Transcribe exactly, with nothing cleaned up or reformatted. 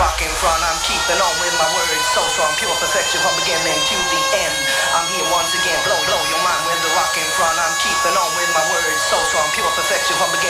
rock in front. I'm keeping on with my words, so strong, pure perfection from beginning to the end. I'm here once again, blow, blow your mind with the rock in front. I'm keeping on with my words, so strong, pure perfection from beginning